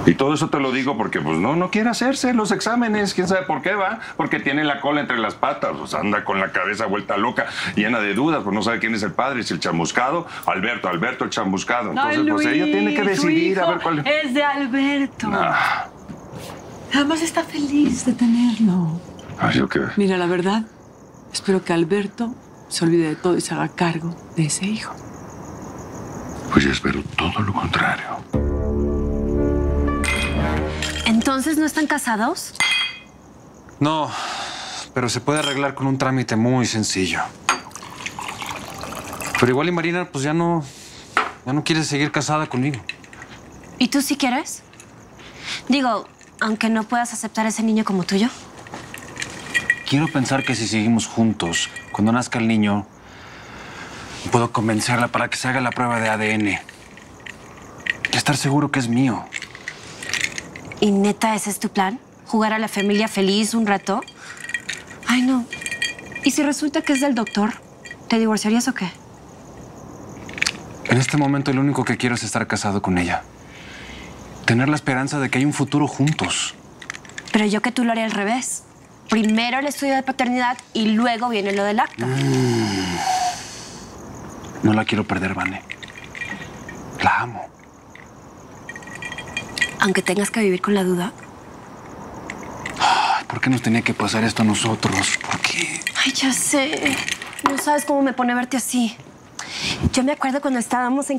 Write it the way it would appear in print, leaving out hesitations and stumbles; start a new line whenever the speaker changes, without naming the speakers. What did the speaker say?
Y todo eso te lo digo porque pues no quiere hacerse los exámenes. ¿Quién sabe por qué va? Porque tiene la cola entre las patas. O sea, anda con la cabeza vuelta loca, llena de dudas. Pues no sabe quién es el padre, si el chamuscado, Alberto el chamuscado. Entonces,
Ay,
pues ella tiene que decidir a ver cuál
es de Alberto.
Ah.
Además está feliz de tenerlo.
Ay, ¿yo qué?
Mira, la verdad, espero que Alberto se olvide de todo y se haga cargo de ese hijo.
Pues yo espero todo lo contrario.
¿Entonces no están casados?
No, pero se puede arreglar con un trámite muy sencillo. Pero igual y Marina, pues ya no quiere seguir casada conmigo.
¿Y tú sí quieres? Digo, aunque no puedas aceptar a ese niño como tuyo.
Quiero pensar que si seguimos juntos, cuando nazca el niño, puedo convencerla para que se haga la prueba de ADN. Y estar seguro que es mío.
¿Y neta ese es tu plan? ¿Jugar a la familia feliz un rato? Ay, no. ¿Y si resulta que es del doctor? ¿Te divorciarías o qué?
En este momento lo único que quiero es estar casado con ella. Tener la esperanza de que hay un futuro juntos.
Pero yo que tú lo haría al revés. Primero el estudio de paternidad y luego viene lo del acta.
No la quiero perder, Vane. La amo.
Aunque tengas que vivir con la duda.
Ay, ¿por qué nos tenía que pasar esto a nosotros? ¿Por qué?
Ay, ya sé. No sabes cómo me pone verte así. Yo me acuerdo cuando estábamos en